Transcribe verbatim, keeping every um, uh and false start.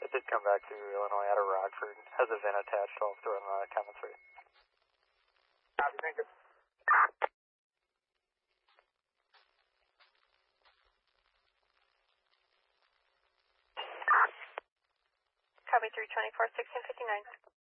It did come back to Illinois out of Rockford. Has a V I N attached, so I'll throw in the comment three. Copy, thank you. Copy three twenty-four, sixteen fifty-nine.